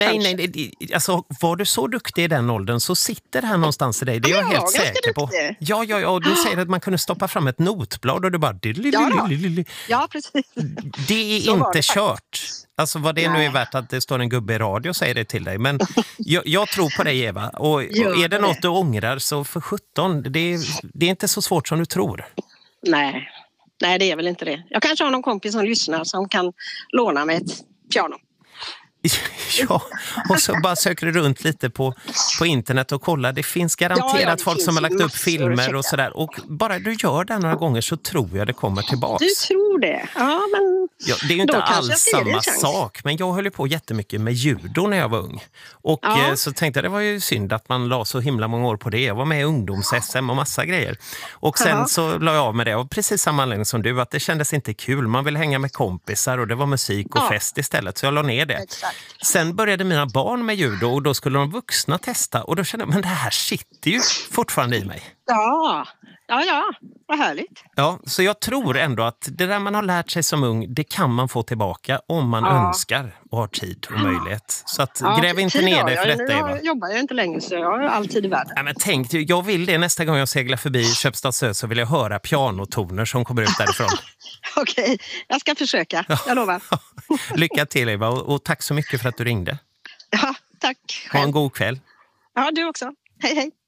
Nej, alltså var du så duktig i den åldern så sitter det här någonstans i dig. Det är jag helt säker på. Ja, du säger att man kunde stoppa fram ett notblad och du bara... Ja, precis. Det är inte kört. Alltså vad det nu är värt att det står en gubbe i radio och säger det till dig. Men jag tror på dig, Eva. Och är det något du ångrar så för 17, det är inte så svårt som du tror. Nej, det är väl inte det. Jag kanske har någon kompis som lyssnar som kan låna mig ett piano. Ja, och så bara söker du runt lite på internet och kollar. Det finns garanterat det folk som har lagt upp filmer och sådär. Och bara du gör det några gånger så tror jag det kommer tillbaka. Du tror det? Ja, men... Ja, det är ju inte alls samma sak. Men jag höll ju på jättemycket med judo när jag var ung. Och så tänkte jag det var ju synd att man la så himla många år på det. Jag var med i ungdoms-SM och massa grejer. Och sen så la jag av med det. Och precis samma anledning som du, att det kändes inte kul. Man vill hänga med kompisar och det var musik och fest istället. Så jag la ner det. Exakt. Sen började mina barn med judo och då skulle de vuxna testa. Och då kände jag, men det här sitter ju fortfarande i mig. Ja, vad härligt. Ja, så jag tror ändå att det där man har lärt sig som ung, det kan man få tillbaka om man önskar och har tid och möjlighet. Så att gräv inte ner dig för detta, Eva. Nu jobbar jag inte längre så jag har alltid i världen. Ja, men tänk, jag vill det nästa gång jag seglar förbi Köpstadsö så vill jag höra pianotoner som kommer ut därifrån. Okej, jag ska försöka, jag lovar. Lycka till, Eva, och tack så mycket för att du ringde. Ja, tack. Ha en god kväll. Ja, du också. Hej, hej.